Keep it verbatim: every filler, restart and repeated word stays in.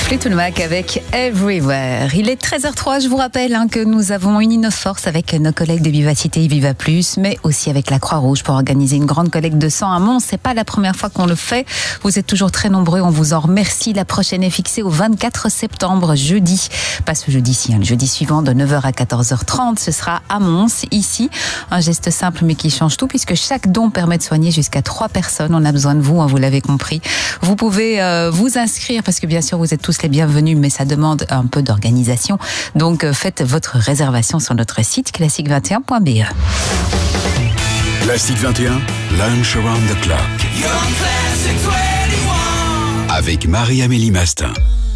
Fleetwood Mac avec Everywhere. Il est treize heures zéro trois, je vous rappelle hein, que nous avons uni nos forces avec nos collègues de Vivacité Viva Plus, mais aussi avec la Croix-Rouge pour organiser une grande collecte de sang à Mons. C'est pas la première fois qu'on le fait. Vous êtes toujours très nombreux, on vous en remercie. La prochaine est fixée au vingt-quatre septembre, jeudi. Pas ce jeudi-ci, hein, le jeudi suivant de neuf heures à quatorze heures trente. Ce sera à Mons, ici. Un geste simple mais qui change tout puisque chaque don permet de soigner jusqu'à trois personnes. On a besoin de vous, hein, vous l'avez compris. Vous pouvez euh, vous inscrire parce que bien sûr vous êtes tous les bienvenus, mais ça demande un peu d'organisation. Donc euh, faites votre réservation sur notre site classique vingt et un point b e. Classique vingt et un, Lunch Around the Clock. Avec Marie-Amélie Mastin.